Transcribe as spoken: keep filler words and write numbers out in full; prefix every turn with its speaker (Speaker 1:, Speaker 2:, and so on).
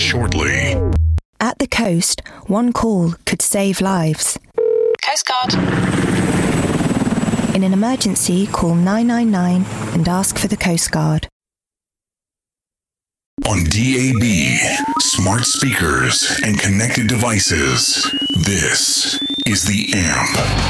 Speaker 1: shortly.
Speaker 2: At the coast, one call could save lives.
Speaker 3: Coast Guard.
Speaker 2: In an emergency, call nine nine nine and ask for the Coast Guard.
Speaker 1: On D A B, smart speakers, and connected devices, this is The Amp.